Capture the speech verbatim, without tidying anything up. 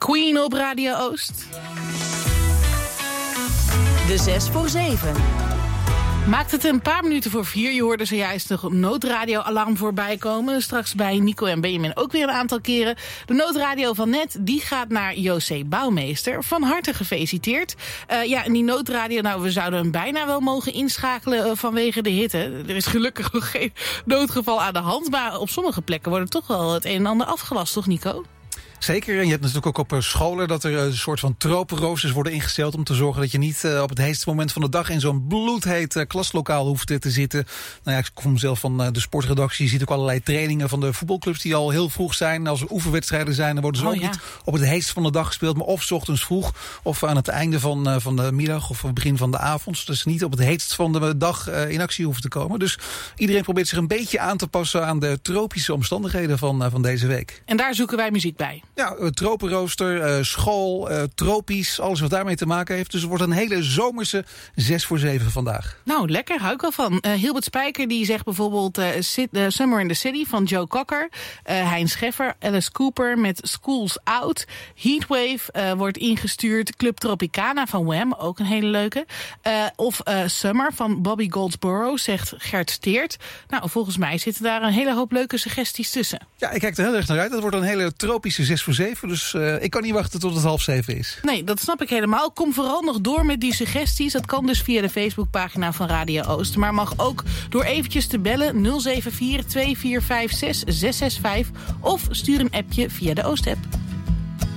Queen op Radio Oost. De zes voor zeven. Maakt het een paar minuten voor vier. Je hoorde zojuist nog een noodradioalarm voorbij komen. Straks bij Nico en Benjamin ook weer een aantal keren. De noodradio van net, die gaat naar José Bouwmeester. Van harte gefeliciteerd. Uh, ja, en die noodradio, nou, we zouden hem bijna wel mogen inschakelen uh, vanwege de hitte. Er is gelukkig nog geen noodgeval aan de hand. Maar op sommige plekken wordt toch wel het een en ander afgelast, toch Nico? Zeker, en je hebt natuurlijk ook op scholen dat er een soort van tropenroosters worden ingesteld om te zorgen dat je niet uh, op het heetste moment van de dag in zo'n bloedheet uh, klaslokaal hoeft te zitten. Nou ja, ik kom zelf van uh, de sportredactie. Je ziet ook allerlei trainingen van de voetbalclubs die al heel vroeg zijn. Als er oefenwedstrijden zijn, dan worden ze oh, ook ja. niet op het heetste van de dag gespeeld, maar of 's ochtends vroeg of aan het einde van, uh, van de middag of begin van de avond. Dus niet op het heetst van de dag uh, in actie hoeven te komen. Dus iedereen probeert zich een beetje aan te passen aan de tropische omstandigheden van, uh, van deze week. En daar zoeken wij muziek bij. Ja, tropenrooster, uh, school, uh, tropisch, alles wat daarmee te maken heeft. Dus het wordt een hele zomerse zes voor zeven vandaag. Nou, lekker, hou ik wel van. Uh, Hilbert Spijker die zegt bijvoorbeeld uh, Sit, uh, Summer in the City van Joe Cocker. Uh, Hein Scheffer, Alice Cooper met Schools Out. Heatwave uh, wordt ingestuurd. Club Tropicana van Wham, ook een hele leuke. Uh, of uh, Summer van Bobby Goldsboro, zegt Gert Steert. Nou, volgens mij zitten daar een hele hoop leuke suggesties tussen. Ja, ik kijk er heel erg naar uit. Het wordt een hele tropische zes voor zeven. Dus uh, ik kan niet wachten tot het half zeven is. Nee, dat snap ik helemaal. Kom vooral nog door met die suggesties. Dat kan dus via de Facebookpagina van Radio Oost. Maar mag ook door eventjes te bellen nul zeven vier twee vier vijf zes zes zes vijf. Of stuur een appje via de Oost-app.